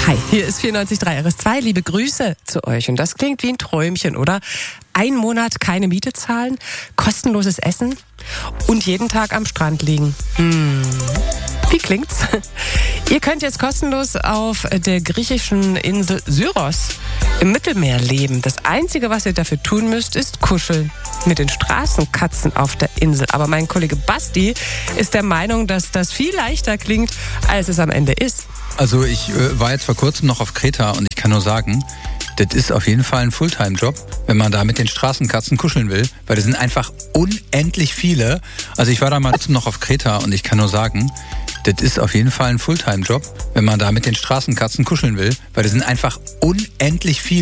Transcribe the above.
Hi, hier ist 94.3 RS2. Liebe Grüße zu euch. Und das klingt wie ein Träumchen, oder? 1 Monat keine Miete zahlen, kostenloses Essen und jeden Tag am Strand liegen. Wie klingt's? Ihr könnt jetzt kostenlos auf der griechischen Insel Syros im Mittelmeer leben. Das Einzige, was ihr dafür tun müsst, ist kuscheln mit den Straßenkatzen auf der Insel. Aber mein Kollege Basti ist der Meinung, dass das viel leichter klingt, als es am Ende ist. Also ich war jetzt vor kurzem noch auf Kreta und ich kann nur sagen, das ist auf jeden Fall ein Fulltime-Job, wenn man da mit den Straßenkatzen kuscheln will, weil das sind einfach unendlich viele. Also ich war da mal noch auf Kreta und ich kann nur sagen, das ist auf jeden Fall ein Fulltime-Job, wenn man da mit den Straßenkatzen kuscheln will, weil das sind einfach unendlich viele.